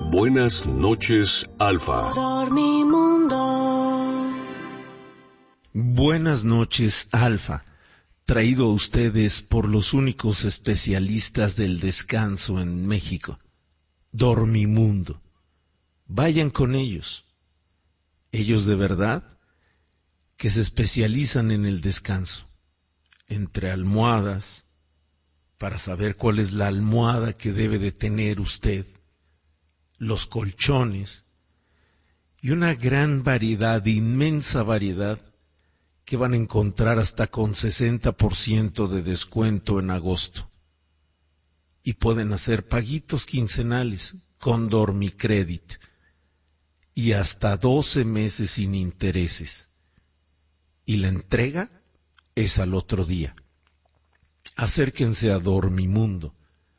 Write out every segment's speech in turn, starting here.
Buenas noches, Alfa. Dormimundo. Buenas noches, Alfa. Traído a ustedes por los únicos especialistas del descanso en México. Dormimundo. Vayan con ellos. Ellos de verdad que se especializan en el descanso. Entre almohadas, para saber cuál es la almohada que debe de tener usted, los colchones y una gran variedad, inmensa variedad, que van a encontrar hasta con 60% de descuento en agosto. Y pueden hacer paguitos quincenales con Dormicredit y hasta 12 meses sin intereses. Y la entrega es al otro día. Acérquense a Dormimundo,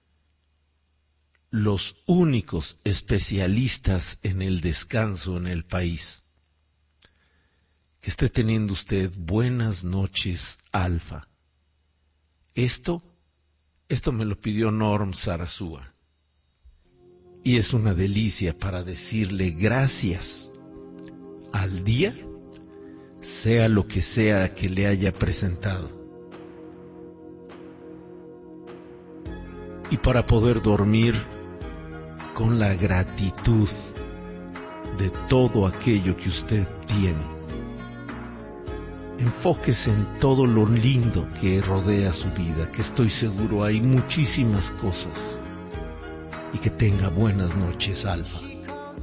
los únicos especialistas en el descanso en el país. Que esté teniendo usted buenas noches, Alfa. Esto me lo pidió Norm Sarasúa. Y es una delicia para decirle gracias al día, sea lo que sea que le haya presentado. Y para poder dormir con la gratitud de todo aquello que usted tiene. Enfóquese en todo lo lindo que rodea su vida, que estoy seguro hay muchísimas cosas. Y que tenga buenas noches, Alfa.